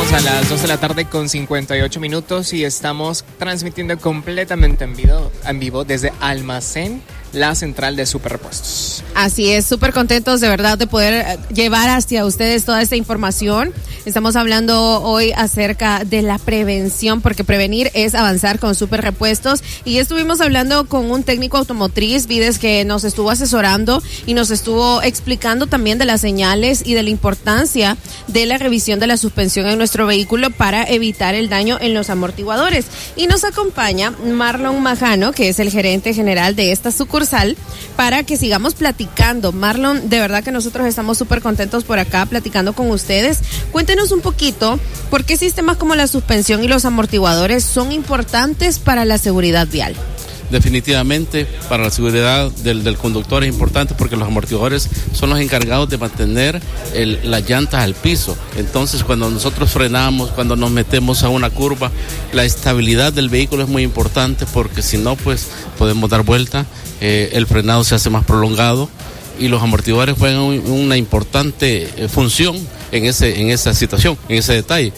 Estamos a las 2 de la tarde con 58 minutos y estamos transmitiendo completamente en vivo desde Almacén, la central de Superrepuestos. Así es, súper contentos de verdad de poder llevar hacia ustedes toda esta información. Estamos hablando hoy acerca de la prevención, porque prevenir es avanzar con Superrepuestos. Y estuvimos hablando con un técnico automotriz, Vides, que nos estuvo asesorando y nos estuvo explicando también de las señales y de la importancia de la revisión de la suspensión en nuestro vehículo para evitar el daño en los amortiguadores. Y nos acompaña Marlon Majano, que es el gerente general de esta sucursal, para que sigamos platicando. Marlon, de verdad que nosotros estamos súper contentos por acá platicando con ustedes. Cuéntenos un poquito por qué sistemas como la suspensión y los amortiguadores son importantes para la seguridad vial. Definitivamente para la seguridad del conductor es importante, porque los amortiguadores son los encargados de mantener las llantas al piso. Entonces, cuando nosotros frenamos, cuando nos metemos a una curva, la estabilidad del vehículo es muy importante, porque si no, pues podemos dar vuelta, el frenado se hace más prolongado y los amortiguadores juegan una importante función en esa situación, en ese detalle,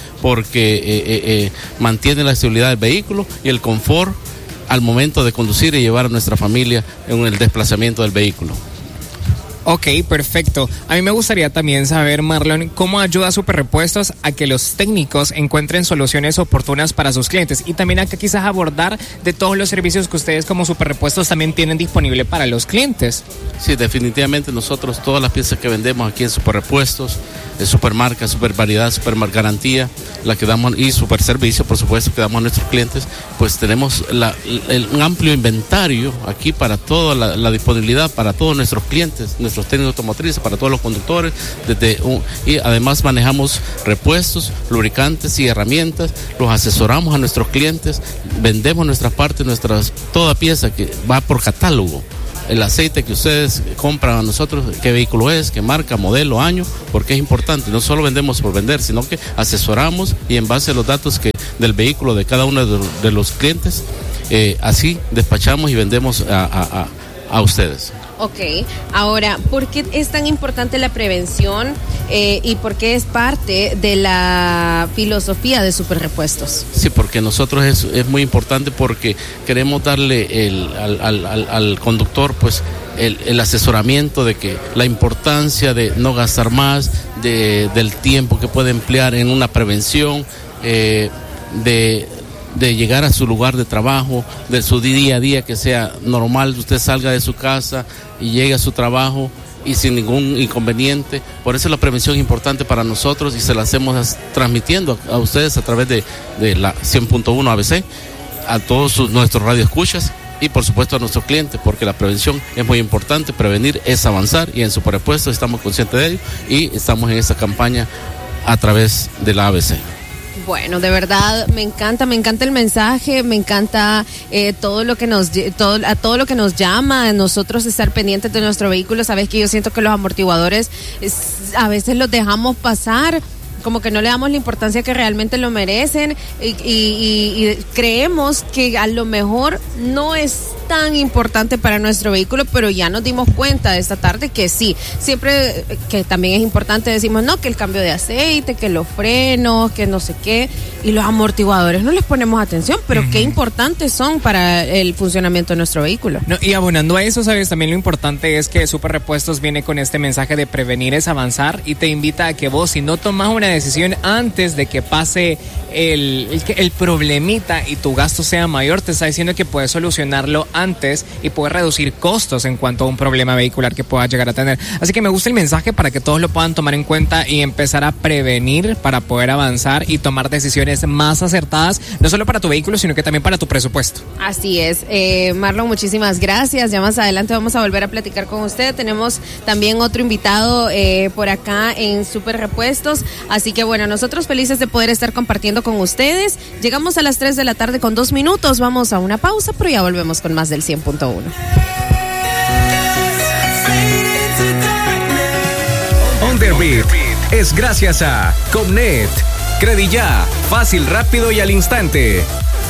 porque mantiene la estabilidad del vehículo y el confort al momento de conducir y llevar a nuestra familia en el desplazamiento del vehículo. Ok, perfecto. A mí me gustaría también saber, Marlon, cómo ayuda a Superrepuestos a que los técnicos encuentren soluciones oportunas para sus clientes, y también a que quizás abordar de todos los servicios que ustedes como Superrepuestos también tienen disponible para los clientes. Sí, definitivamente nosotros todas las piezas que vendemos aquí en Superrepuestos, Supermarca, Supervariedad, Supergarantía, la que damos, y Superservicio, por supuesto, que damos a nuestros clientes, pues tenemos un amplio inventario aquí para toda la disponibilidad para todos nuestros clientes, nuestros técnicos automotrices, para todos los conductores, y además manejamos repuestos, lubricantes y herramientas, los asesoramos a nuestros clientes, vendemos nuestras partes, toda pieza que va por catálogo. El aceite que ustedes compran a nosotros, qué vehículo es, qué marca, modelo, año, porque es importante. No solo vendemos por vender, sino que asesoramos, y en base a los datos del vehículo de cada uno de los clientes, así despachamos y vendemos a ustedes. Ok, ahora, ¿por qué es tan importante la prevención y por qué es parte de la filosofía de Superrepuestos? Sí, porque nosotros es muy importante, porque queremos darle al conductor pues el asesoramiento de que la importancia de no gastar más, del tiempo que puede emplear en una prevención, de llegar a su lugar de trabajo, de su día a día, que sea normal, usted salga de su casa y llegue a su trabajo y sin ningún inconveniente. Por eso la prevención es importante para nosotros, y se la hacemos transmitiendo a ustedes a través de la 100.1 ABC, a todos nuestros radioescuchas, y por supuesto a nuestros clientes, porque la prevención es muy importante. Prevenir es avanzar, y en Superrepuestos estamos conscientes de ello, y estamos en esta campaña a través de la ABC. Bueno, de verdad me encanta el mensaje, me encanta todo lo que nos llama a nosotros estar pendientes de nuestro vehículo. Sabes que yo siento que los amortiguadores a veces los dejamos pasar, como que no le damos la importancia que realmente lo merecen, y creemos que a lo mejor no es tan importante para nuestro vehículo, pero ya nos dimos cuenta esta tarde que sí, siempre que también es importante, decimos no, que el cambio de aceite, que los frenos, que no sé qué, y los amortiguadores no les ponemos atención, pero qué importantes son para el funcionamiento de nuestro vehículo. No, y abonando a eso, sabes, también lo importante es que Superrepuestos viene con este mensaje de prevenir es avanzar, y te invita a que vos, si no tomas una decisión antes de que pase el problemita y tu gasto sea mayor, te está diciendo que puedes solucionarlo antes y puedes reducir costos en cuanto a un problema vehicular que puedas llegar a tener. Así que me gusta el mensaje para que todos lo puedan tomar en cuenta y empezar a prevenir para poder avanzar y tomar decisiones más acertadas, no solo para tu vehículo, sino que también para tu presupuesto. Así es. Marlon, muchísimas gracias. Ya más adelante vamos a volver a platicar con usted. Tenemos también otro invitado por acá en Superrepuestos. Así que bueno, nosotros felices de poder estar compartiendo con ustedes. Llegamos a las 3 de la tarde con 2 minutos. Vamos a una pausa, pero ya volvemos con más del 100.1. On the Beat es gracias a Comnet. Credilla, fácil, rápido y al instante.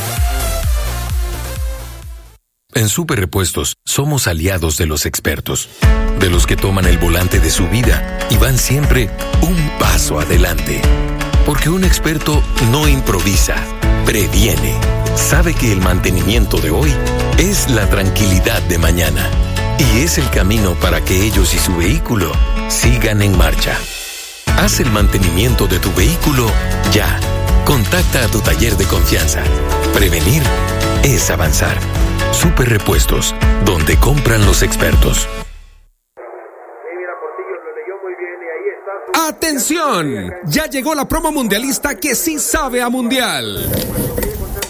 En Superrepuestos somos aliados de los expertos, de los que toman el volante de su vida y van siempre un paso adelante. Porque un experto no improvisa, previene. Sabe que el mantenimiento de hoy es la tranquilidad de mañana. Y es el camino para que ellos y su vehículo sigan en marcha. Haz el mantenimiento de tu vehículo ya. Contacta a tu taller de confianza. Prevenir es avanzar. Super Repuestos, donde compran los expertos. ¡Atención! Ya llegó la promo mundialista que sí sabe a mundial.